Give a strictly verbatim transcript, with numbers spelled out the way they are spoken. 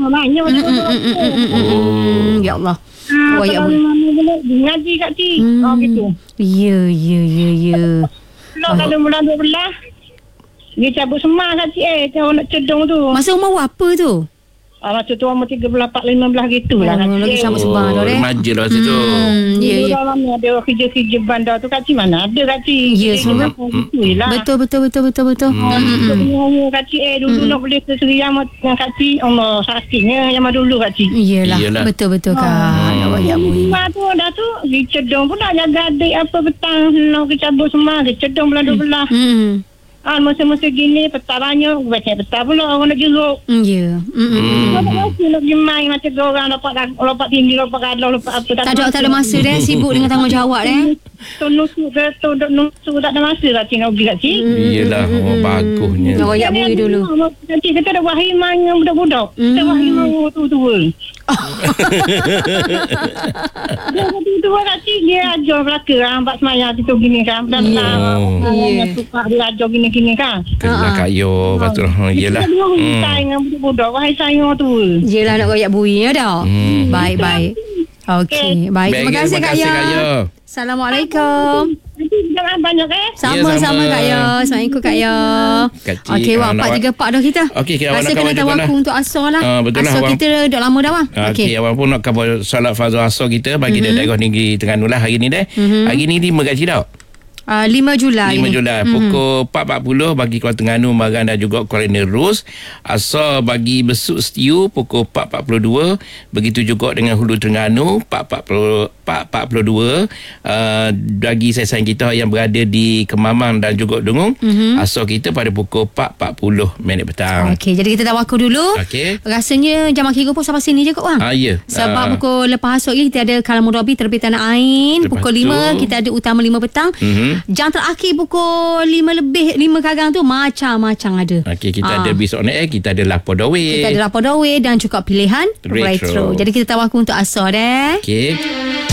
banyak Ya Allah. Ah, Oh, ya kalau Allah. mana boleh ngaji kat ti. Hmm. Oh gitu. Ya, ya, ya, ya. Kalau kalau bulan dua belas dia cabut semua kat ti eh kalau nak cedong tu. Masa umur apa tu? Ah, masa tu umur tiga belas, empat belas, lima belas gitulah kat Oh, lagi ti. sama sebar tu eh. Remaja lah situ. Hmm, ya, ya. Orang mana ada kerja-kerja bandar tu kat ti mana ada kat ti. Ya, semua. Lah. Betul, betul, betul, betul, betul. Oh, hmm. kat ti eh dulu nak boleh ke Seri Ahmad yang kat ti Allah sakitnya yang dulu kat ti. Iyalah, Iyalah. betul, betul kan. Ya Allah, ya Allah. Semua tu dah tu dicedong pula jaga adik apa petang nak kecabut semua kecedong bulan dua belas. Hmm. Ah masa-masa gini petarannya baca petang pula orang nak jeruk. Ya. Hmm. Tak ada masa nak pergi main macam tu orang lompat lompat tinggi lompat kadang lompat apa Tak ada, tak ada masa deh. Sibuk dengan tanggungjawab deh. tu nusuk ke tu duk nusuk tak ada masa kat sini pergi kat sini. Iyalah, oh, bagusnya. Nak royak bui dulu. Nanti kita ada wahimah dengan budak-budak. Kita wahimah tua-tua. Dia tua-tua kat sini dia ajar belaka nampak semayang tu gini kan. Dan Ya. suka dia ajar gini-gini kan. Kena kayo. Betul. Iyalah. Kita dua hmm. dengan budak-budak. Wahai saya tua. Yelah nak royak bui ya dah. Hmm. Baik, baik. Okey, baik. Terima Baik, kasih terima Kak kasih, Ya. Kak Ya. Assalamualaikum. Nanti jangan banyak eh. Sama-sama sama. Kak Ya. Assalamualaikum Kak Ya. Kacik, Okey, ah, wak empat nak- tiga empat dah kita. Okey, kita awak Rasa nak kena kawal tahu depan aku lah. untuk asar lah. Ah, betul lah, Asar awak. kita dah lama dah bang. Okey, Okey. awak pun nak cover solat fardu asar kita bagi mm-hmm. daerah negeri Terengganu lah hari ni deh. Mm-hmm. Hari ni lima gaji tau. Uh, lima Julai lima ni. Julai Mhm. pukul empat empat puluh bagi Kuala Terengganu, Maran dan juga Kuala Nerus. Asal bagi Besut Setiu pukul empat empat puluh dua. Begitu juga dengan Hulu Terengganu empat empat puluh dua. Uh, bagi sayang kita yang berada di Kemamang dan juga Dengung, mm-hmm. asal kita pada pukul empat empat puluh minit petang. Okey, jadi kita dah waktu dulu. Okey. Rasanya jam akhir pun sampai sini je kot bang. Ah, ya. Sebab Ah. pukul lepas asar ni kita ada Kalam Murabi terbitan Ain. Lepas Pukul lima tu- kita ada Utama lima petang. Mhm. Jam terakhir pukul lima lebih, lima karang tu macam-macam ada. Okey, kita Ah. ada Bis on Air, kita ada Lapor Dawei. Kita ada Rapor Dawei dan juga pilihan Retro. retro. Jadi kita tahu aku untuk asar deh. Okey.